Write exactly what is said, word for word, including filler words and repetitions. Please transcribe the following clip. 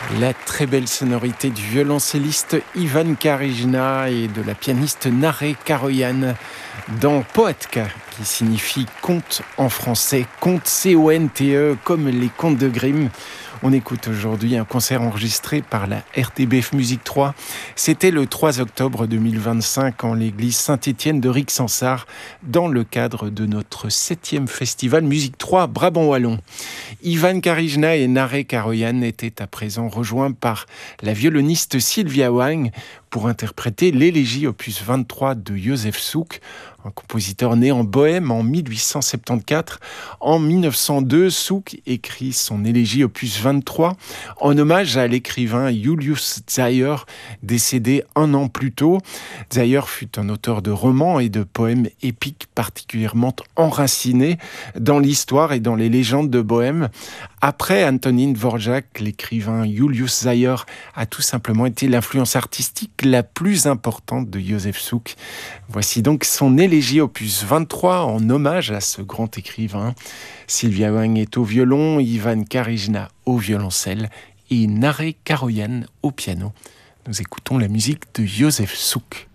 La très belle sonorité du violoncelliste Ivan Karijna et de la pianiste Nare Karoyan dans Poetka, qui signifie conte en français, conte C O N T E, comme les contes de Grimm. On écoute aujourd'hui un concert enregistré par la R T B F Musique trois. C'était le trois octobre deux mille vingt-cinq en l'église Saint-Étienne de Rixensart, dans le cadre de notre septième festival Musique trois Brabant Wallon. Ivan Karijna et Nare Karoyan étaient à présent rejoints par la violoniste Sylvia Wang pour interpréter l'élégie opus vingt-trois de Józef Suk, un compositeur né en Bohême en mille huit cent soixante-quatorze. En mille neuf cent deux, Suk écrit son élégie opus vingt-trois en hommage à l'écrivain Julius Zeyer, décédé un an plus tôt. Zeyer fut un auteur de romans et de poèmes épiques particulièrement enracinés dans l'histoire et dans les légendes de Bohême. Après Antonin Dvorak, l'écrivain Julius Zeyer a tout simplement été l'influence artistique la plus importante de Józef Suk. Voici donc son élégie opus vingt-trois en hommage à ce grand écrivain. Sylvia Wang est au violon, Ivan Karijna au violoncelle et Nare Karoyan au piano. Nous écoutons la musique de Józef Suk.